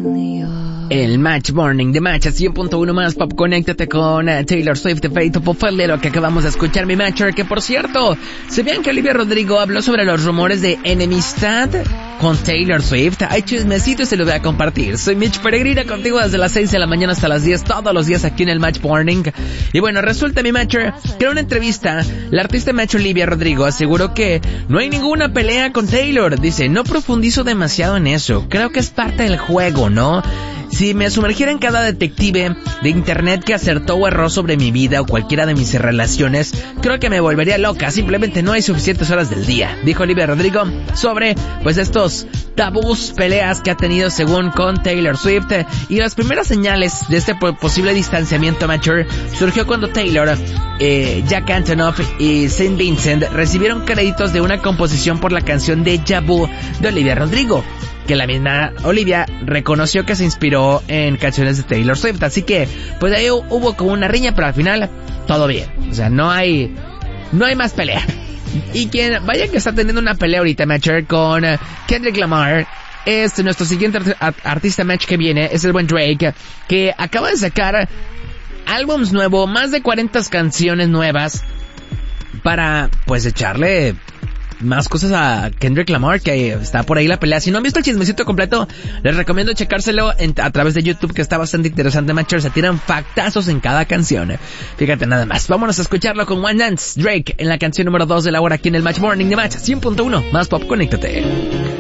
El Match Morning de Match a 100.1 más pop. Conéctate con Taylor Swift, The Fate of Ophelia, lo que acabamos de escuchar, mi Matcher. Que por cierto, ¿sabían que Olivia Rodrigo habló sobre los rumores de enemistad con Taylor Swift? Hay chismecito y se lo voy a compartir. Soy Mitch Peregrina, contigo desde las 6 de la mañana hasta las 10, todos los días aquí en el Match Morning. Y bueno, resulta, mi Matcher, que en una entrevista, la artista Match Olivia Rodrigo aseguró que no hay ninguna pelea con Taylor. Dice, no profundizo demasiado en eso, creo que es parte del juego, ¿no? Si me sumergiera en cada detective de internet que acertó o erró sobre mi vida o cualquiera de mis relaciones, creo que me volvería loca. Simplemente no hay suficientes horas del día, dijo Olivia Rodrigo sobre pues estos tabús, peleas que ha tenido según con Taylor Swift. Y las primeras señales de este posible distanciamiento mature surgió cuando Taylor, Jack Antonoff y Saint Vincent recibieron créditos de una composición por la canción Deja Vu de Olivia Rodrigo, que la misma Olivia reconoció que se inspiró en canciones de Taylor Swift. Así que pues ahí hubo como una riña, pero al final todo bien. O sea, no hay más pelea. Y quien vaya que está teniendo una pelea ahorita, Matcher, con Kendrick Lamar, es nuestro siguiente artista match que viene, es el buen Drake, que acaba de sacar álbums nuevos, más de 40 canciones nuevas, para pues echarle más cosas a Kendrick Lamar, que está por ahí la pelea. Si no han visto el chismecito completo, les recomiendo checárselo a través de YouTube, que está bastante interesante, Matcher. Se tiran factazos en cada canción. Fíjate nada más. Vámonos a escucharlo con One Dance, Drake, en la canción número 2 de la hora aquí en el Match Morning de Match 100.1 más pop. Conéctate.